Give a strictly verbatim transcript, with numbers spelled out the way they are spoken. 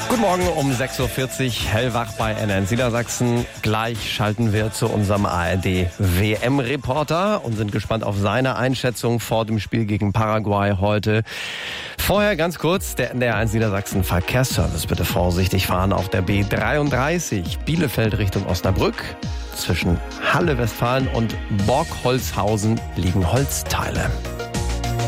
Guten Morgen um sechs Uhr vierzig, hellwach bei N N Niedersachsen. Gleich schalten wir zu unserem A R D-W M-Reporter und sind gespannt auf seine Einschätzung vor dem Spiel gegen Paraguay heute. Vorher ganz kurz, der N D R eins Niedersachsen Verkehrsservice. Bitte vorsichtig fahren auf der B dreiunddreißig, Bielefeld Richtung Osnabrück. Zwischen Halle Westfalen und Borgholzhausen liegen Holzteile.